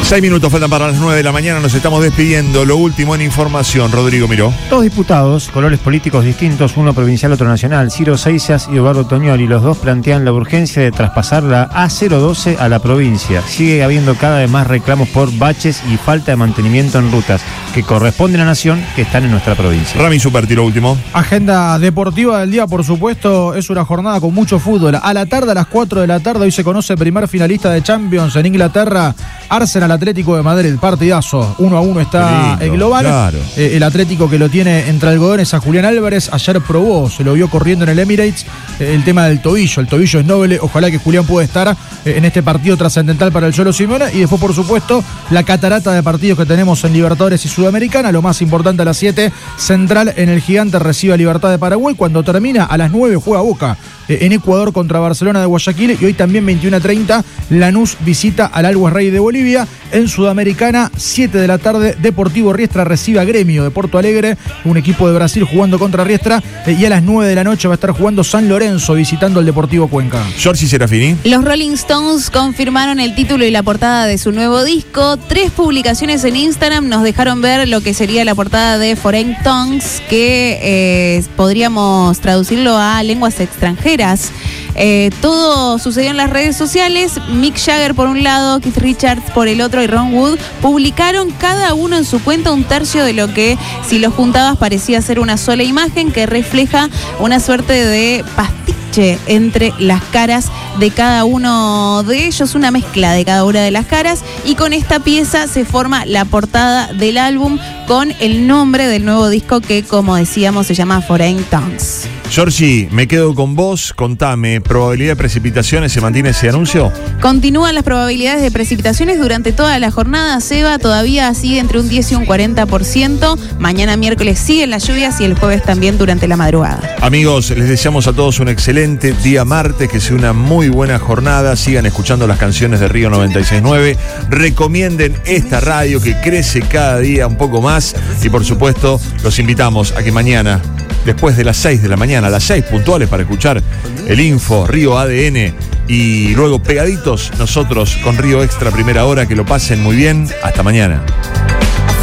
6 minutos faltan para las 9 de la mañana, nos estamos despidiendo. Lo último en información, Rodrigo Miró. Dos diputados, colores políticos distintos, uno provincial, otro nacional, Ciro Seixas y Eduardo Toñoli, los dos plantean la urgencia de traspasar la A012 a la provincia. Sigue habiendo cada vez más reclamos por baches y falta de mantenimiento en rutas que corresponden a la nación que están en nuestra provincia. Rami Superti, lo último. Agenda deportiva del día, por supuesto, es una jornada con mucho fútbol. A la tarde, a las 4 de la tarde, hoy se conoce el primer finalista de Champions en Inglaterra, Arsenal Atlético de Madrid, partidazo, 1-1 está el global. Claro. El Atlético que lo tiene entre algodones a Julián Álvarez, ayer probó, se lo vio corriendo en el Emirates, el tema del tobillo, el tobillo es noble, ojalá que Julián pueda estar en este partido trascendental para el Cholo Simeone, y después por supuesto la catarata de partidos que tenemos en Libertadores y Sudamericana, lo más importante a las 7, Central en el Gigante recibe a Libertad de Paraguay, cuando termina a las 9 juega Boca en Ecuador contra Barcelona de Guayaquil, y hoy también 21:30 Lanús visita al Always Ready de Bolivia. En Sudamericana, 7 de la tarde, Deportivo Riestra recibe a Gremio de Porto Alegre, un equipo de Brasil jugando contra Riestra, y a las 9 de la noche va a estar jugando San Lorenzo visitando al Deportivo Cuenca. Giorgi Serafini. Los Rolling Stones confirmaron el título y la portada de su nuevo disco. 3 publicaciones en Instagram nos dejaron ver lo que sería la portada de Foreign Tongues, que podríamos traducirlo a lenguas extranjeras. Todo sucedió en las redes sociales. Mick Jagger por un lado, Keith Richards por el otro y Ron Wood publicaron cada uno en su cuenta un tercio de lo que, si los juntabas, parecía ser una sola imagen que refleja una suerte de pastiche entre las caras de cada uno de ellos, una mezcla de cada una de las caras, y con esta pieza se forma la portada del álbum con el nombre del nuevo disco que, como decíamos, se llama Foreign Tongues. Giorgi, me quedo con vos, contame, ¿probabilidad de precipitaciones se mantiene ese anuncio? Continúan las probabilidades de precipitaciones durante toda la jornada, Seba, todavía sigue entre un 10 y un 40%, mañana miércoles siguen las lluvias y el jueves también durante la madrugada. Amigos, les deseamos a todos un excelente día martes, que sea una muy buena jornada, sigan escuchando las canciones de Río 96.9, recomienden esta radio que crece cada día un poco más, y por supuesto los invitamos a que mañana, después de las 6 de la mañana, a las 6 puntuales, para escuchar el Info, Río ADN, y luego pegaditos nosotros con Río Extra Primera Hora, que lo pasen muy bien. Hasta mañana.